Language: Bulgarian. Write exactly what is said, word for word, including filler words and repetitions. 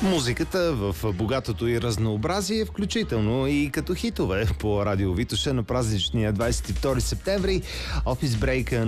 Музиката в богатото и разнообразие, включително и като хитове по Радио Витоша на празничния двадесет и втори септември. Офис брейка